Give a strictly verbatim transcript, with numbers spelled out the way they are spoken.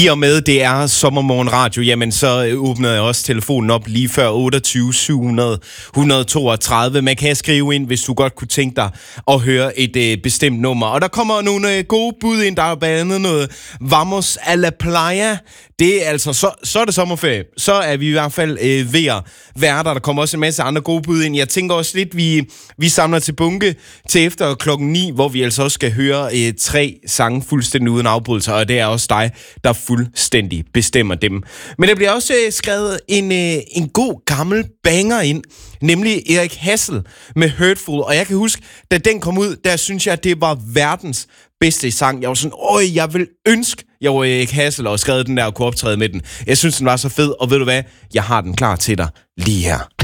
I og med, det er Sommermorgen Radio, jamen så åbnede jeg også telefonen op lige før otteogtyve syv hundrede et hundrede toogtredive. Man kan skrive ind, hvis du godt kunne tænke dig at høre et øh, bestemt nummer. Og der kommer nogle øh, gode bud ind, der er blandt andet noget Vamos a la Playa. Det er altså, så, så er det sommerferie. Så er vi i hvert fald øh, ved at være der. Der kommer også en masse andre gode bud ind. Jeg tænker også lidt, vi, vi samler til bunke til efter klokken ni, hvor vi altså også skal høre øh, tre sange fuldstændig uden afbrydelser, og det er også dig, der fuldstændig bestemmer dem. Men der bliver også øh, skrevet en, øh, en god gammel banger ind, nemlig Erik Hassel med Hurtful. Og jeg kan huske, da den kom ud, der synes jeg, at det var verdens bedste sang. Jeg var sådan, åh, jeg vil ønske, jeg var Erik Hassel og skrev den der og kunne optræde med den. Jeg synes, den var så fed, og ved du hvad? Jeg har den klar til dig lige her.